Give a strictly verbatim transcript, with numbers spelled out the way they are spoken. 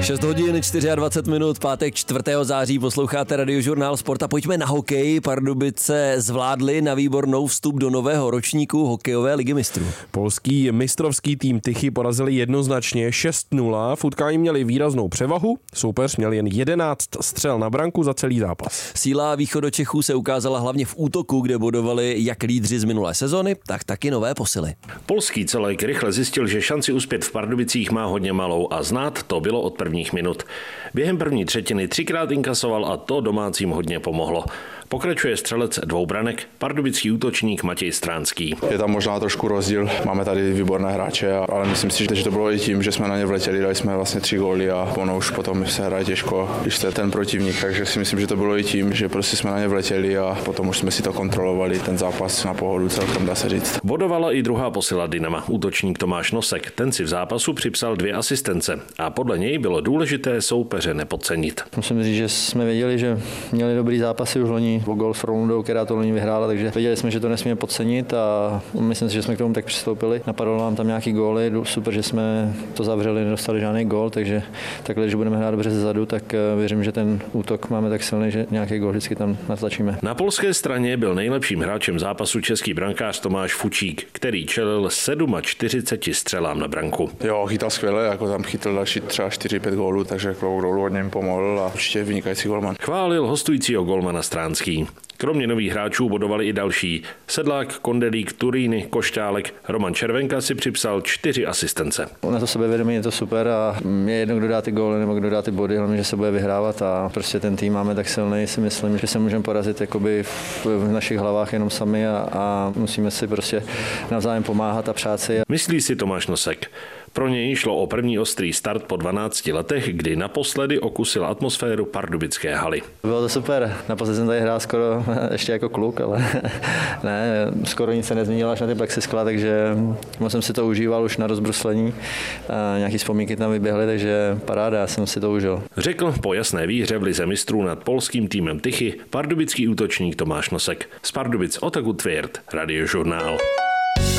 šest hodin dvacet čtyři minut, pátek čtvrtého září, posloucháte Radiožurnál Sport a pojďme na hokej. Pardubice zvládli na výbornou vstup do nového ročníku hokejové ligy mistrů. Polský mistrovský tým Tychy porazili jednoznačně šest nula, v utkání měli výraznou převahu, soupeř měl jen jedenáct střel na branku za celý zápas. Síla Východočechů se ukázala hlavně v útoku, kde bodovali jak lídři z minulé sezony, tak taky nové posily. Polský celek rychle zjistil, že šanci uspět v Pardubicích má hodně malou a znát to bylo od prvních minut. Během první třetiny třikrát inkasoval a to domácím hodně pomohlo. Pokračuje střelec dvou branek, pardubický útočník Matěj Stránský. Je tam možná trošku rozdíl, máme tady výborné hráče, ale myslím si, že to bylo i tím, že jsme na ně vletěli, dali jsme vlastně tři góly a ono už potom se hraje těžko, když jste ten protivník, takže si myslím, že to bylo i tím, že prostě jsme na ně vletěli a potom už jsme si to kontrolovali, ten zápas na pohodu celkem, dá se říct. Bodovala i druhá posila Dynama, útočník Tomáš Nosek, ten si v zápasu připsal dvě asistence a podle něj bylo důležité soupeře nepodcenit. Musím říct, že jsme věděli, že měli dobrý zápasy už loni, o gol s Frolundou, která to loni vyhrála, takže věděli jsme, že to nesmíme podcenit a myslím si, že jsme k tomu tak přistoupili. Napadlo nám tam nějaký góly, super, že jsme to zavřeli, nedostali žádný gól, takže takhle, když budeme hrát dobře zezadu, tak věřím, že ten útok máme tak silný, že nějaký gól vždycky tam natlačíme. Na polské straně byl nejlepším hráčem zápasu český brankář Tomáš Fučík, který čelil čtyřiceti sedmi střelám na branku. Jo, chytal skvěle, jako tam chytil další třeba čtyři pět gólů, takže klobouk dolů od něm pomohl a určitě vynikající golman. Chválil hostujícího golmana Stránský. Kromě nových hráčů bodovali i další. Sedlák, Kondelík, Turíny, Košťálek, Roman Červenka si připsal čtyři asistence. Na to sebevědomí je to super a je jedno, kdo dá ty góly nebo kdo dá ty body, hlavně, že se bude vyhrávat a prostě ten tým máme tak silný, si myslím, že se můžeme porazit jakoby v, v našich hlavách jenom sami a, a musíme si prostě navzájem pomáhat a přát si. Myslí si Tomáš Nosek. Pro něj šlo o první ostrý start po dvanácti letech, kdy naposledy okusil atmosféru pardubické haly. Bylo to super, naposledy jsem tady hrál skoro ještě jako kluk, ale ne, skoro nic se nezměnilo až na ty plexiskla, takže moc jsem si to užíval už na rozbruslení. Nějaký vzpomínky tam vyběhly, takže paráda, já jsem si to užil. Řekl po jasné výhře v lize mistrů nad polským týmem Tychy pardubický útočník Tomáš Nosek. Z Pardubic Otakut Tvěrt, Radiožurnál.